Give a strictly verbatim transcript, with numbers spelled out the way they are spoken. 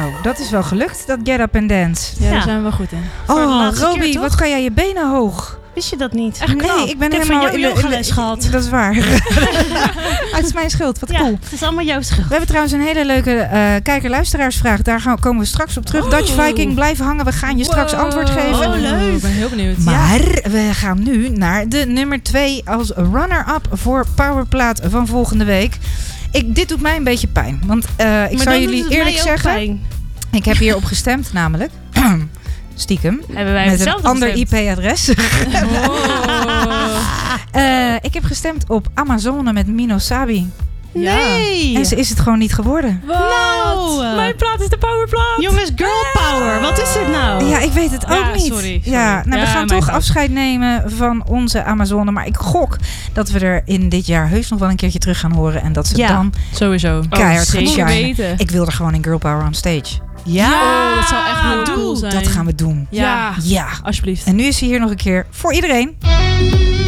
Nou, dat is wel gelukt, dat Get Up and Dance. Ja, Ja. daar zijn we wel goed in. Voor de Oh, laatste keer, Robbie, toch? wat kan jij je benen hoog? Wist je dat niet? Echt knap. Nee, ik ben Ik heb helemaal van jou in de- in de- yogales gehad. Dat is waar. Het is mijn schuld, wat Ja, cool. het is allemaal jouw schuld. We hebben trouwens een hele leuke uh, kijker-luisteraarsvraag. Daar gaan, komen we straks op terug. Oh. Dutch Viking, blijf hangen. We gaan je straks Wow. antwoord geven. Oh, leuk. Ik ben heel benieuwd. Maar we gaan nu naar de nummer twee als runner-up voor Powerplaat van volgende week. Ik, dit doet mij een beetje pijn. Want uh, ik Maar zal dan jullie doet het eerlijk mij ook zeggen... pijn. Ik heb hierop gestemd namelijk. Stiekem. Hebben wij Met een hetzelfde ander gestemd? I P-adres. Oh. uh, ik heb gestemd op Amazone met Mino Sabi. Nee! En ze is het gewoon niet geworden. Nou! Mijn plaat is de powerplaat. Jongens, girl power. Wat is dit nou? Ja, ik weet het ook Ja, niet. sorry, sorry. Ja, nou, we Ja, gaan mijn toch fout. afscheid nemen van onze Amazone. Maar ik gok dat we er in dit jaar heus nog wel een keertje terug gaan horen. En dat ze Ja. dan Sowieso. keihard gaan zeker shinen. weten. Ik wil er gewoon in girl power on stage. Ja, Oh, dat zou echt heel doe. cool zijn. Dat gaan we doen. Ja, Ja. alsjeblieft. En nu is ze hier nog een keer voor iedereen.